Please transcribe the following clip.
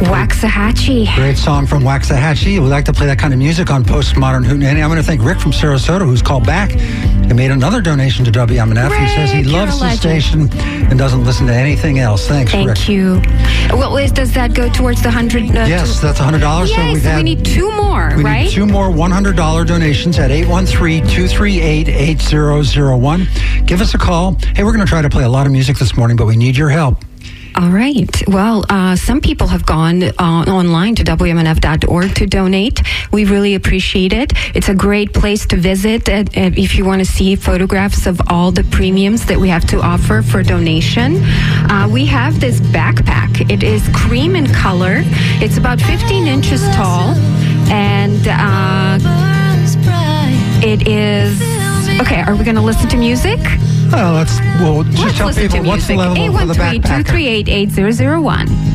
Waxahachie. Great song from Waxahachie. We like to play that kind of music on Postmodern Hootenanny. I'm going to thank Rick from Sarasota, who's called back and made another donation to WMNF. Rick, he says he loves the station and doesn't listen to anything else. Thanks, Rick. Thank you. Well, does that go towards the $100? Yes, that's $100. Yay, so we need two more, we right? Need two more $100 donations at 813-238-8001. Give us a call. Hey, we're going to try to play a lot of music this morning, but we need your help. All right. Well, some people have gone online to WMNF.org to donate. We really appreciate it. It's a great place to visit if you want to see photographs of all the premiums that we have to offer for donation. We have this backpack. It is cream in color. It's about 15 inches tall. And it is... Okay, are we going to listen to music? Let's tell people what's the level for the backpacker. 813-238-8001.